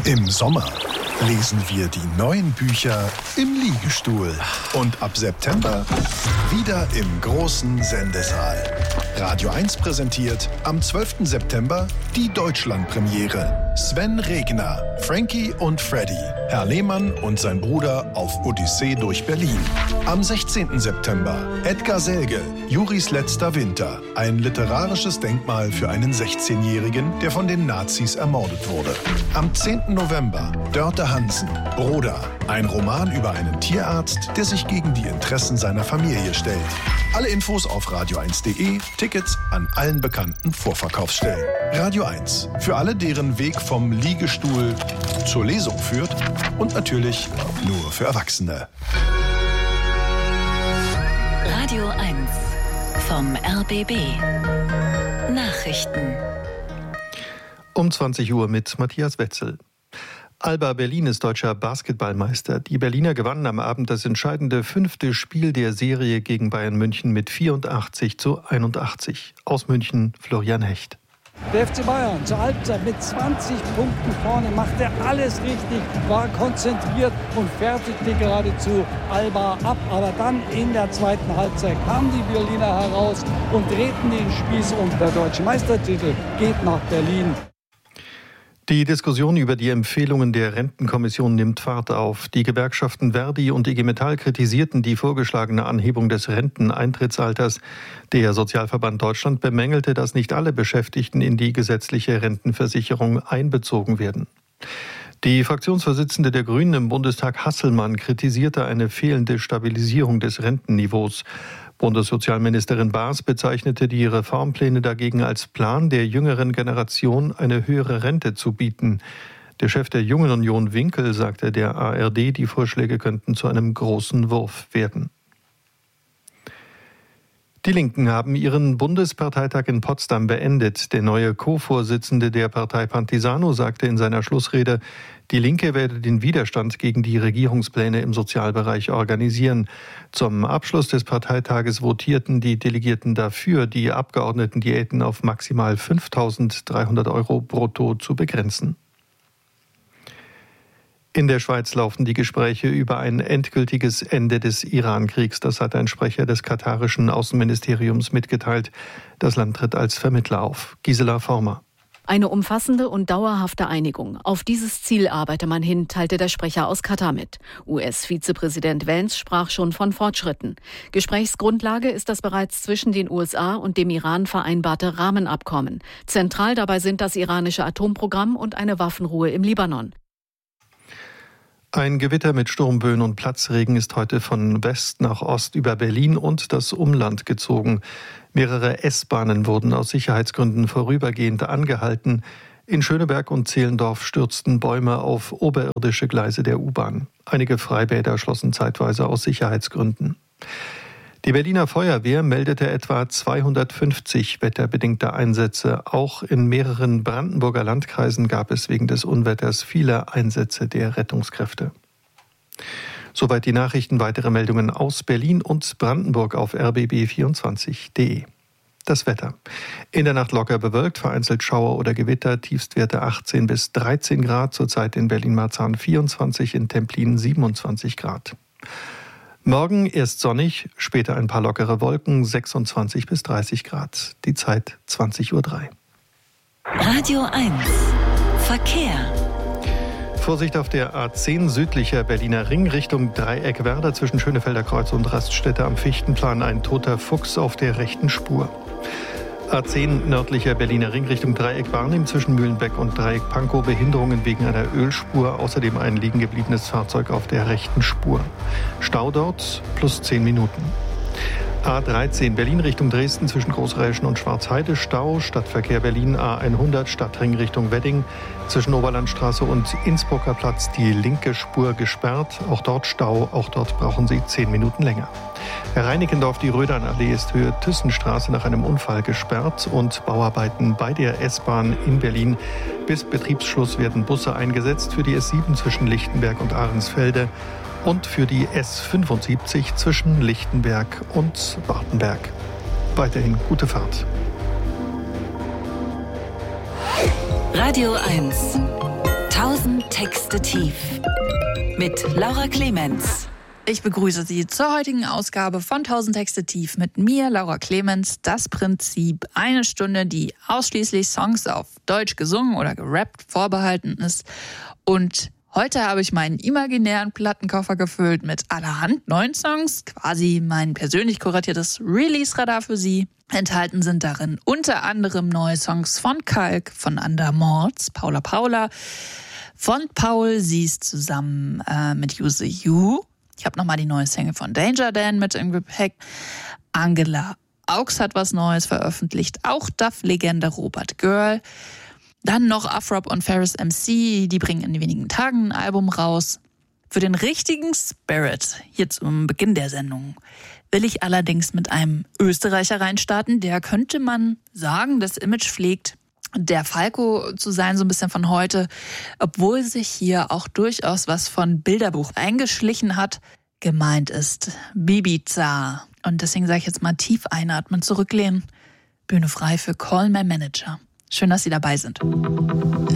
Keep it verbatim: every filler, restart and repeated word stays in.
Im Sommer lesen wir die neuen Bücher im Liegestuhl. Und ab September wieder im großen Sendesaal. Radio eins präsentiert am zwölften September die Deutschlandpremiere. Sven Regner, Frankie und Freddy, Herr Lehmann und sein Bruder auf Odyssee durch Berlin. Am sechzehnten September Edgar Selge, Juris letzter Winter. Ein literarisches Denkmal für einen sechzehnjährigen, der von den Nazis ermordet wurde. Am zehnten November Dörte Hansen, Broder. Ein Roman über einen Tierarzt, der sich gegen die Interessen seiner Familie stellt. Alle Infos auf radio eins punkt de, Tickets an allen bekannten Vorverkaufsstellen. Radio eins, für alle, deren Weg vom Liegestuhl zur Lesung führt und natürlich nur für Erwachsene. Radio eins vom R B B. Nachrichten. Um zwanzig Uhr mit Matthias Wetzel. Alba Berlin ist deutscher Basketballmeister. Die Berliner gewannen am Abend das entscheidende fünfte Spiel der Serie gegen Bayern München mit vierundachtzig zu einundachtzig. Aus München Florian Hecht. Der F C Bayern zur Halbzeit mit zwanzig Punkten vorne, machte alles richtig, war konzentriert und fertigte geradezu Alba ab. Aber dann in der zweiten Halbzeit kamen die Berliner heraus und drehten den Spieß und der deutsche Meistertitel geht nach Berlin. Die Diskussion über die Empfehlungen der Rentenkommission nimmt Fahrt auf. Die Gewerkschaften Verdi und I G Metall kritisierten die vorgeschlagene Anhebung des Renteneintrittsalters. Der Sozialverband Deutschland bemängelte, dass nicht alle Beschäftigten in die gesetzliche Rentenversicherung einbezogen werden. Die Fraktionsvorsitzende der Grünen im Bundestag, Hasselmann, kritisierte eine fehlende Stabilisierung des Rentenniveaus. Bundessozialministerin Baas bezeichnete die Reformpläne dagegen als Plan der jüngeren Generation, eine höhere Rente zu bieten. Der Chef der Jungen Union, Winkel, sagte der A R D, die Vorschläge könnten zu einem großen Wurf werden. Die Linken haben ihren Bundesparteitag in Potsdam beendet. Der neue Co-Vorsitzende der Partei Pantisano sagte in seiner Schlussrede, die Linke werde den Widerstand gegen die Regierungspläne im Sozialbereich organisieren. Zum Abschluss des Parteitages votierten die Delegierten dafür, die Abgeordnetendiäten auf maximal fünftausenddreihundert Euro brutto zu begrenzen. In der Schweiz laufen die Gespräche über ein endgültiges Ende des Iran-Kriegs. Das hat ein Sprecher des katarischen Außenministeriums mitgeteilt. Das Land tritt als Vermittler auf. Gisela Former. Eine umfassende und dauerhafte Einigung. Auf dieses Ziel arbeite man hin, teilte der Sprecher aus Katar mit. U S-Vizepräsident Vance sprach schon von Fortschritten. Gesprächsgrundlage ist das bereits zwischen den U S A und dem Iran vereinbarte Rahmenabkommen. Zentral dabei sind das iranische Atomprogramm und eine Waffenruhe im Libanon. Ein Gewitter mit Sturmböen und Platzregen ist heute von West nach Ost über Berlin und das Umland gezogen. Mehrere S-Bahnen wurden aus Sicherheitsgründen vorübergehend angehalten. In Schöneberg und Zehlendorf stürzten Bäume auf oberirdische Gleise der U-Bahn. Einige Freibäder schlossen zeitweise aus Sicherheitsgründen. Die Berliner Feuerwehr meldete etwa zweihundertfünfzig wetterbedingte Einsätze. Auch in mehreren Brandenburger Landkreisen gab es wegen des Unwetters viele Einsätze der Rettungskräfte. Soweit die Nachrichten. Weitere Meldungen aus Berlin und Brandenburg auf r b b vierundzwanzig punkt de. Das Wetter. In der Nacht locker bewölkt, vereinzelt Schauer oder Gewitter, Tiefstwerte achtzehn bis dreizehn Grad, zurzeit in Berlin-Marzahn vierundzwanzig, in Templin siebenundzwanzig Grad. Morgen erst sonnig, später ein paar lockere Wolken, sechsundzwanzig bis dreißig Grad. Die Zeit zwanzig Uhr drei. Radio eins Verkehr. Vorsicht auf der A zehn südlicher Berliner Ring Richtung Dreieckwerder zwischen Schönefelder Kreuz und Raststätte am Fichtenplan. Ein toter Fuchs auf der rechten Spur. A zehn nördlicher Berliner Ring Richtung Dreieck Barnim zwischen Mühlenbeck und Dreieck Pankow. Behinderungen wegen einer Ölspur. Außerdem ein liegen gebliebenes Fahrzeug auf der rechten Spur. Stau dort plus zehn Minuten. A dreizehn Berlin Richtung Dresden zwischen Großräschen und Schwarzheide. Stau. Stadtverkehr Berlin A hundert Stadtring Richtung Wedding. Zwischen Oberlandstraße und Innsbrucker Platz die linke Spur gesperrt. Auch dort Stau. Auch dort brauchen Sie zehn Minuten länger. Herr Reinickendorf, die Rödernallee ist Höhe Thyssenstraße nach einem Unfall gesperrt und Bauarbeiten bei der S-Bahn in Berlin. Bis Betriebsschluss werden Busse eingesetzt für die S sieben zwischen Lichtenberg und Ahrensfelde und für die S fünfundsiebzig zwischen Lichtenberg und Wartenberg. Weiterhin gute Fahrt. Radio eins tausend Texte tief mit Laura Clemens. Ich begrüße Sie zur heutigen Ausgabe von tausend Texte tief mit mir, Laura Clemens. Das Prinzip, eine Stunde, die ausschließlich Songs auf Deutsch gesungen oder gerappt vorbehalten ist. Und heute habe ich meinen imaginären Plattenkoffer gefüllt mit allerhand neuen Songs, quasi mein persönlich kuratiertes Release-Radar für Sie. Enthalten sind darin unter anderem neue Songs von Kalk, von Andermords, Paula Paula, von Paul Sies zusammen äh, mit Use You. Ich habe nochmal die neue Single von Danger Dan mit im Gepäck. Angela Aux hat was Neues veröffentlicht. Auch Duff-Legende Robert Girl. Dann noch Afrop und Ferris M C. Die bringen in wenigen Tagen ein Album raus. Für den richtigen Spirit, hier zum Beginn der Sendung, will ich allerdings mit einem Österreicher reinstarten. Der, könnte man sagen, das Image pflegt, der Falco zu sein, so ein bisschen von heute, obwohl sich hier auch durchaus was von Bilderbuch eingeschlichen hat. Gemeint ist Bibiza. Und deswegen sage ich jetzt mal tief einatmen, zurücklehnen. Bühne frei für Call My Manager. Schön, dass Sie dabei sind.